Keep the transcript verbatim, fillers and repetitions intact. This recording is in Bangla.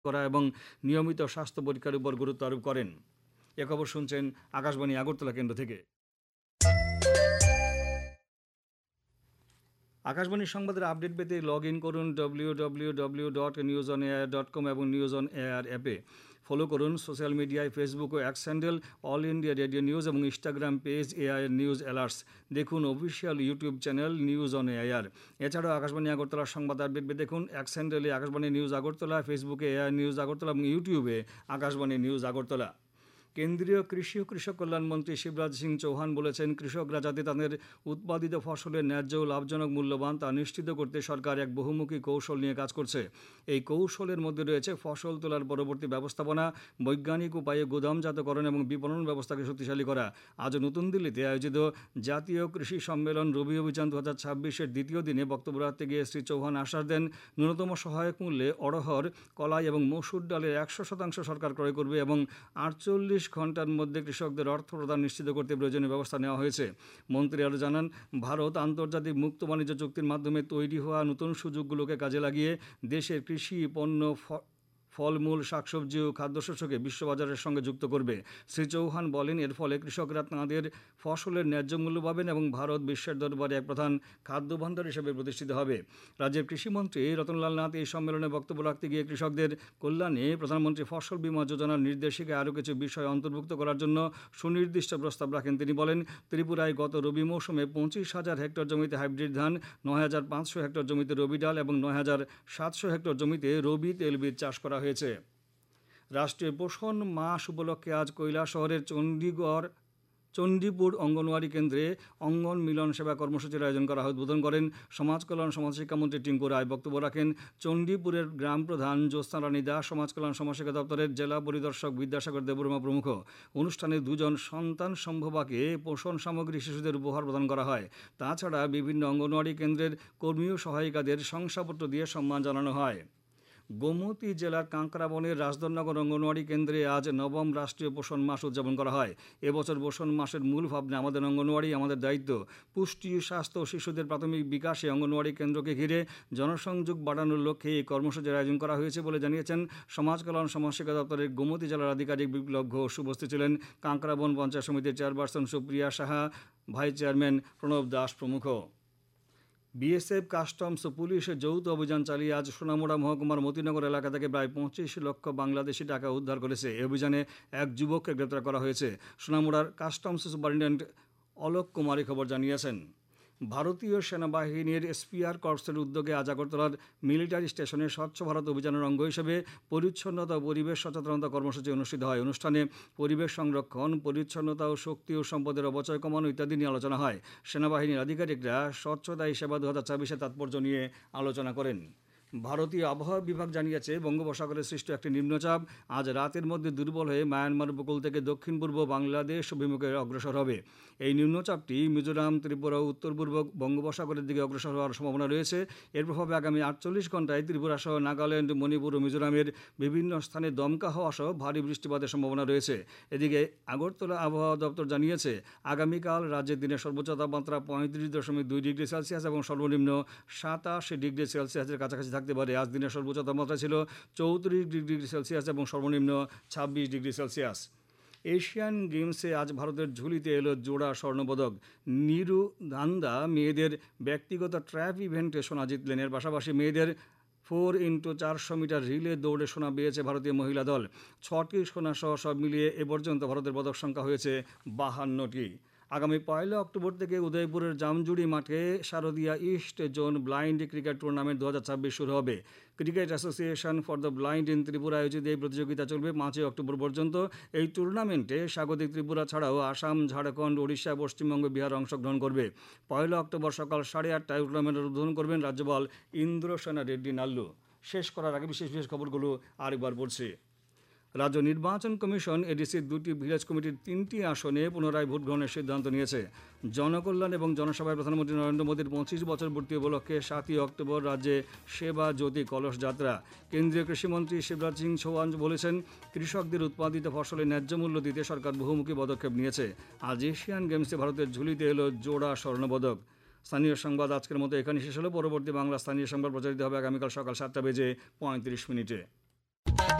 করা এবং নিয়মিত স্বাস্থ্য পরীক্ষার উপর গুরুত্ব আরোপ করেন। এ খবর শুনছেন আকাশবাণী আগরতলা কেন্দ্র থেকে। আকাশবাণীর সংবাদের আপডেট পেতে লগ ইন করুন W W W dot news on air dot com এবং নিউজ অন এয়ার অ্যাপে। ফলো করুন সোশ্যাল মিডিয়ায় ফেসবুক ও x handle all India radio news এবং Instagram page AI news alerts. দেখুন official YouTube channel news on AIR. এছাড়াও আকাশবাণী আগরতলার সংবাদ আপডেট পেতে দেখুন এক্স হ্যান্ডেলে আকাশবাণী নিউজ আগরতলা, ফেসবুকে এআই নিউজ আগরতলা এবং ইউটিউবে আকাশবাণী নিউজ আগরতলা। কেন্দ্রীয় কৃষি ও কৃষক কল্যাণ মন্ত্রী শিবরাজ সিং চৌহান বলেছেন, কৃষকরা যাতে তাদের উৎপাদিত ফসলের ন্যায্য ও লাভজনক মূল্যবান তা নিশ্চিত করতে সরকার এক বহুমুখী কৌশল নিয়ে কাজ করছে। এই কৌশলের মধ্যে রয়েছে ফসল তোলার পরবর্তী ব্যবস্থাপনা, বৈজ্ঞানিক উপায়ে গুদামজাতকরণ এবং বিপণন ব্যবস্থাকে শক্তিশালী করা। আজ নতুন দিল্লিতে আয়োজিত জাতীয় কৃষি সম্মেলন রবি অভিযান দু হাজার ছাব্বিশের দ্বিতীয় দিনে বক্তব্য রাখতে গিয়ে শ্রী চৌহান আশ্বাস দেন, ন্যূনতম সহায়ক মূল্যে অড়হর, কলাই এবং মসুর ডালের একশো শতাংশ সরকার ক্রয় করবে এবং আটচল্লিশ ঘন্টার মধ্যে কৃষকদের অর্থ প্রদান নিশ্চিত করতে প্রয়োজনীয় ব্যবস্থা নেওয়া হয়েছে। মন্ত্রী আরও জানান, ভারত আন্তর্জাতিক মুক্ত বাণিজ্য চুক্তির মাধ্যমে তৈরি হওয়া নতুন সুযোগগুলোকে কাজে লাগিয়ে দেশের কৃষি পণ্য, ফলমূল, শাকসবজি ও খাদ্যশস্যকে বিশ্ববাজারের সঙ্গে যুক্ত করবে। শ্রী চৌহান বলেন, এর ফলে কৃষকরা তাঁদের ফসলের ন্যায্য মূল্য পাবেন এবং ভারত বিশ্বের দরবারে এক প্রধান খাদ্য ভাণ্ডার হিসেবে প্রতিষ্ঠিত হবে। রাজ্যের কৃষিমন্ত্রী রতনলাল নাথ এই সম্মেলনে বক্তব্য রাখতে গিয়ে কৃষকদের কল্যাণে প্রধানমন্ত্রী ফসল বীমা যোজনার নির্দেশিকায় আরও কিছু বিষয় অন্তর্ভুক্ত করার জন্য সুনির্দিষ্ট প্রস্তাব রাখেন। তিনি বলেন, ত্রিপুরায় গত রবি মৌসুমে পঁচিশ হাজার হেক্টর জমিতে হাইব্রিড ধান, নয় হাজার পাঁচশো হেক্টর জমিতে রবি ডাল এবং নয় হাজার সাতশো হেক্টর জমিতে রবি তেলবীজ চাষ করা হয়েছে। রাষ্ট্রীয় পোষণ মাস উপলক্ষে আজ কৈলাসহরের চণ্ডীগড় চণ্ডীপুর অঙ্গনওয়াড়ি কেন্দ্রে অঙ্গন মিলন সেবা কর্মসূচির আয়োজন করা হয়। উদ্বোধন করেন সমাজ কল্যাণ সমাজশিক্ষামন্ত্রী টিঙ্কু রায়। বক্তব্য রাখেন চণ্ডীপুরের গ্রাম প্রধান জ্যোৎস্না রানী দাস, সমাজ কল্যাণ সমাজশিক্ষা দপ্তরের জেলা পরিদর্শক বিদ্যাসাগর দেববর্মা প্রমুখ। অনুষ্ঠানে দুজন সন্তান সম্ভবাকে পোষণ সামগ্রী শিশুদের উপহার প্রদান করা হয়। তাছাড়া বিভিন্ন অঙ্গনওয়াড়ি কেন্দ্রের কর্মী ও সহায়িকাদের শংসাপত্র দিয়ে সম্মান জানানো হয়। গোমতী জেলার কাঁকড়াবনের রাজধরনগর অঙ্গনওয়াড়ি কেন্দ্রে আজ নবম রাষ্ট্রীয় পোষণ মাস উদযাপন করা হয়। এবছর পোষণ মাসের মূল ভাবনা আমাদের অঙ্গনওয়াড়ি আমাদের দায়িত্ব। পুষ্টি, স্বাস্থ্য ও শিশুদের প্রাথমিক বিকাশে অঙ্গনওয়াড়ি কেন্দ্রকে ঘিরে জনসংযোগ বাড়ানোর লক্ষ্যে এই কর্মসূচির আয়োজন করা হয়েছে বলে জানিয়েছেন সমাজ কল্যাণ সমাজশিক্ষা দপ্তরের গোমতী জেলার আধিকারিক বিপ্লব ঘোষ। উপস্থিত ছিলেন কাঁকড়াবন পঞ্চায়েত সমিতির chairperson Supriya Saha, vice chairman Pranab Das প্রমুখ। বিএসএফ, কাস্টমস ও পুলিশের যৌথ অভিযান চালিয়ে আজ সোনামুড়া মহকুমার মতিনগর এলাকা থেকে প্রায় পঁচিশ লক্ষ বাংলাদেশি টাকা উদ্ধার করেছে। এই অভিযানে এক যুবককে গ্রেপ্তার করা হয়েছে। সোনামুড়ার কাস্টমস সুপারিনটেন্ডেন্ট অলোক কুমার এই খবর জানিয়েছেন। ভারতীয় সেনাবাহিনীর স্পিয়ার কর্পসের উদ্যোগে আজ আগরতলার মিলিটারি স্টেশনে স্বচ্ছ ভারত অভিযানের অঙ্গ হিসেবে পরিচ্ছন্নতা ও পরিবেশ সচেতনতা কর্মসূচি অনুষ্ঠিত হয়। অনুষ্ঠানে পরিবেশ সংরক্ষণ, পরিচ্ছন্নতা ও শক্তি ও সম্পদের অপচয় কমানো ইত্যাদি নিয়ে আলোচনা হয়। সেনাবাহিনীর আধিকারিকরা স্বচ্ছতাই সেবা দু হাজার ছাব্বিশের তাৎপর্য নিয়ে আলোচনা করেন। ভারতীয় আবহাওয়া বিভাগ জানিয়েছে, বঙ্গোপসাগরে সৃষ্ট একটি নিম্নচাপ আজ রাতের মধ্যে দুর্বল হয়ে মায়ানমার উপকূল থেকে দক্ষিণ পূর্ব বাংলাদেশ অভিমুখে অগ্রসর হবে। এই নিম্নচাপটি মিজোরাম, ত্রিপুরা ও উত্তর পূর্ব বঙ্গোপসাগরের দিকে অগ্রসর হওয়ার সম্ভাবনা রয়েছে। এর প্রভাবে আগামী আটচল্লিশ ঘন্টায় ত্রিপুরা সহ নাগাল্যান্ড, মণিপুর ও মিজোরামের বিভিন্ন স্থানে দমকা হওয়া সহ ভারী বৃষ্টিপাতের সম্ভাবনা রয়েছে। এদিকে আগরতলা আবহাওয়া দপ্তর জানিয়েছে, আগামীকাল রাজ্যের দিনের সর্বোচ্চ তাপমাত্রা পঁয়ত্রিশ দশমিক দুই ডিগ্রি সেলসিয়াস এবং সর্বনিম্ন সাতাশ ডিগ্রি সেলসিয়াসের কাছাকাছি থাকতে পারে। আজ দিনের সর্বোচ্চ তাপমাত্রা ছিল চৌত্রিশ ডিগ্রি সেলসিয়াস এবং সর্বনিম্ন ছাব্বিশ ডিগ্রি সেলসিয়াস। এশিয়ান গেমসে আজ ভারতের ঝুলিতে এলো জোড়া স্বর্ণপদক। নিরু ধান্দা মেয়েদের ব্যক্তিগত ট্র্যাপ ইভেন্টে সোনা জিতলেন। এর পাশাপাশি মেয়েদের ফোর ইন্টু চারশো মিটার রিলে দৌড়ে সোনা পেয়েছে ভারতীয় মহিলা দল। ছটি সোনা সহ সব মিলিয়ে এ পর্যন্ত ভারতের পদক সংখ্যা হয়েছে বাহান্নটি। আগামী পয়লা অক্টোবর থেকে উদয়পুরের জামজুড়ি মাঠে শারদিয়া east zone blind cricket tournament দু হাজার ছাব্বিশ শুরু হবে। Cricket association for the blind in Tripura আয়োজিত এই প্রতিযোগিতা চলবে পাঁচই অক্টোবর পর্যন্ত। এই টুর্নামেন্টে স্বাগতিক ত্রিপুরা ছাড়াও আসাম, ঝাড়খণ্ড, ওড়িশা, পশ্চিমবঙ্গ, বিহার অংশগ্রহণ করবে। পয়লা অক্টোবর সকাল সাড়ে আটটায় টুর্নামেন্টের উদ্বোধন করবেন রাজ্যপাল ইন্দ্রসেনা রেড্ডি নাল্লু। শেষ করার আগে বিশেষ বিশেষ খবরগুলো আরেকবার পড়ছি। রাজ্য নির্বাচন কমিশন এডিসির দুটি ভিলেজ কমিটির তিনটি আসনে পুনরায় ভোট গ্রহণের সিদ্ধান্ত নিয়েছে। জনকল্যাণ এবং জনসভায় প্রধানমন্ত্রী নরেন্দ্র মোদীর পঁচিশ বছর পূর্তি উপলক্ষে সাতই অক্টোবর রাজ্যে সেবা জ্যোতি কলস যাত্রা। কেন্দ্রীয় কৃষিমন্ত্রী শিবরাজ সিং চৌহান বলেছেন, কৃষকদের উৎপাদিত ফসলের ন্যায্য মূল্য দিতে সরকার বহুমুখী পদক্ষেপ নিয়েছে। আজ এশিয়ান গেমসে ভারতের ঝুলিতে এলো জোড়া স্বর্ণপদক। স্থানীয় সংবাদ আজকের মতো এখানে শেষ হলো। পরবর্তী বাংলা স্থানীয় সংবাদ প্রচারিত হবে আগামীকাল সকাল সাতটা বেজে পঁয়ত্রিশ মিনিটে।